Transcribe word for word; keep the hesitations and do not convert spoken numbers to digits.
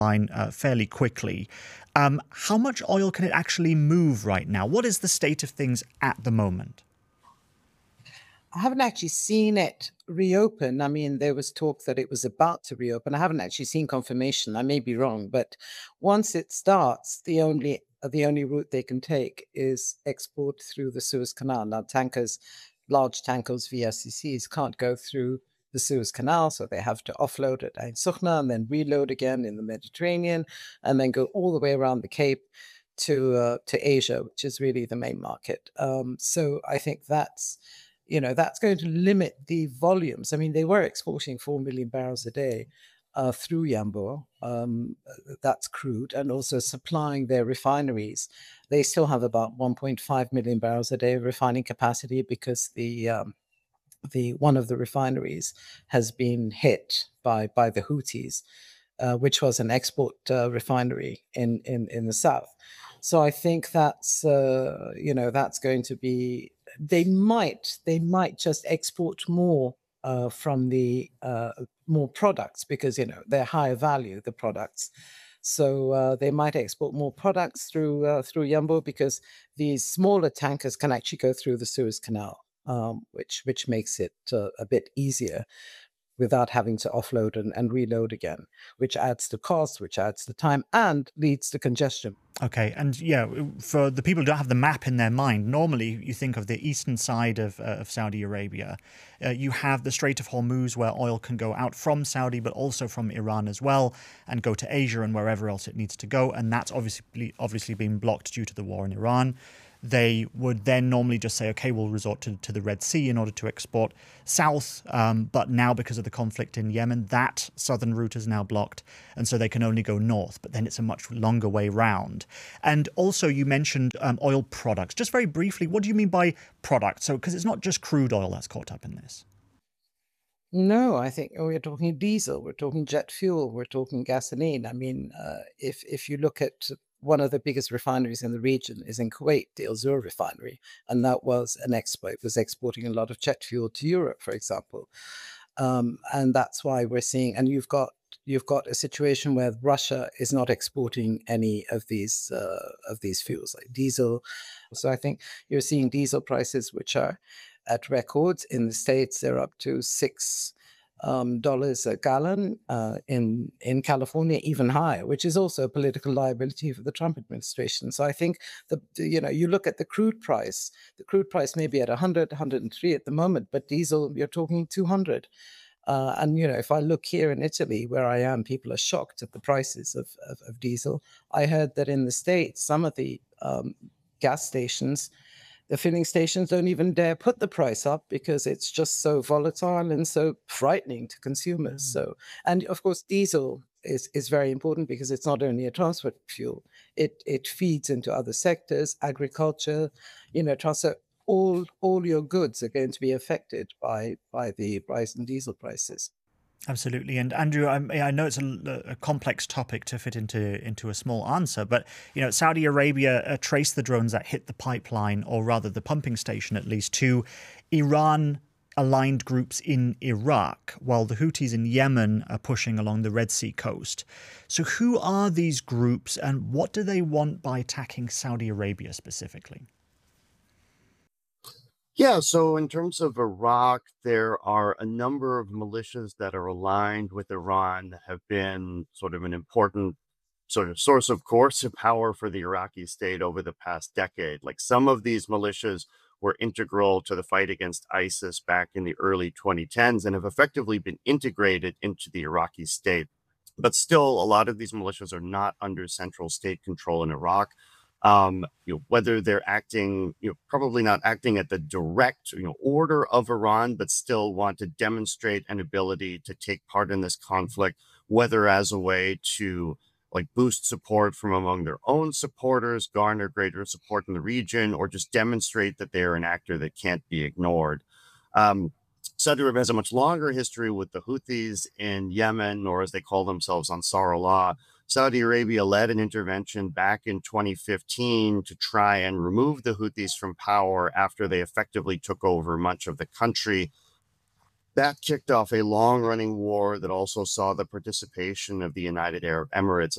line uh, fairly quickly. Um, how much oil can it actually move right now? What is the state of things at the moment? I haven't actually seen it reopen. I mean, there was talk that it was about to reopen. I haven't actually seen confirmation. I may be wrong, but once it starts, the only uh, the only route they can take is export through the Suez Canal. Now, tankers, large tankers, V L C Cs, can't go through the Suez Canal, so they have to offload at Ain Sokhna and then reload again in the Mediterranean, and then go all the way around the Cape to uh, to Asia, which is really the main market. Um, so I think that's you know, that's going to limit the volumes. I mean, they were exporting four million barrels a day uh, through Yanbu. Um, uh, that's crude, and also supplying their refineries. They still have about one point five million barrels a day of refining capacity because the um, the one of the refineries has been hit by by the Houthis, uh, which was an export uh, refinery in, in in the south. So I think that's uh, you know that's going to be they might they might just export more uh, from the uh, more products because you know they're higher value the products. So uh, they might export more products through uh, through Yambo because these smaller tankers can actually go through the Suez Canal, um, which which makes it uh, a bit easier without having to offload and, and reload again, which adds to cost, which adds to time, and leads to congestion. Okay, and yeah, for the people who don't have the map in their mind, normally you think of the eastern side of, uh, of Saudi Arabia. Uh, you have the Strait of Hormuz where oil can go out from Saudi, but also from Iran as well, and go to Asia and wherever else it needs to go. And that's obviously obviously been blocked due to the war in Iran. They would then normally just say, okay, we'll resort to, to the Red Sea in order to export south. Um, but now, because of the conflict in Yemen, that southern route is now blocked. And so they can only go north. But then it's a much longer way round. And also, you mentioned um, oil products. Just very briefly, what do you mean by products? So, because it's not just crude oil that's caught up in this. No, I think we're talking diesel, we're talking jet fuel, we're talking gasoline. I mean, uh, if if you look at one of the biggest refineries in the region is in Kuwait, the Al Zour refinery, and that was an export, was exporting a lot of jet fuel to Europe, for example. Um, and that's why we're seeing, and you've got you've got a situation where Russia is not exporting any of these uh, of these fuels like diesel. So I think you're seeing diesel prices which are at records. In the States, they're up to six um, dollars a gallon. Uh, in in California, even higher, which is also a political liability for the Trump administration. So I think the, the you know you look at the crude price. The crude price may be at one hundred, one hundred three at the moment, but diesel you're talking two hundred. Uh, and you know, if I look here in Italy, where I am, people are shocked at the prices of, of, of diesel. I heard that in the States, some of the um, gas stations, the filling stations don't even dare put the price up because it's just so volatile and so frightening to consumers. So, and of course, diesel is, is very important because it's not only a transport fuel, it it feeds into other sectors, agriculture, you know, transport. All all your goods are going to be affected by by the rise in diesel prices. Absolutely. And Andrew, I, I know it's a, a complex topic to fit into into a small answer, but you know, Saudi Arabia uh, traced the drones that hit the pipeline, or rather the pumping station at least, to Iran aligned groups in Iraq, while the Houthis in Yemen are pushing along the Red Sea coast. So who are these groups and what do they want by attacking Saudi Arabia specifically? Yeah, so in terms of Iraq, there are a number of militias that are aligned with Iran that have been sort of an important sort of source of coercive power for the Iraqi state over the past decade. Like some of these militias were integral to the fight against ISIS back in the early twenty tens and have effectively been integrated into the Iraqi state. But still, a lot of these militias are not under central state control in Iraq. Um, you know, whether they're acting, you know, probably not acting at the direct, you know, order of Iran, but still want to demonstrate an ability to take part in this conflict, whether as a way to like boost support from among their own supporters, garner greater support in the region, or just demonstrate that they're an actor that can't be ignored. Um, Saudi Arabia has a much longer history with the Houthis in Yemen, or as they call themselves, Ansar Allah. Saudi Arabia led an intervention back in twenty fifteen to try and remove the Houthis from power after they effectively took over much of the country. That kicked off a long-running war that also saw the participation of the United Arab Emirates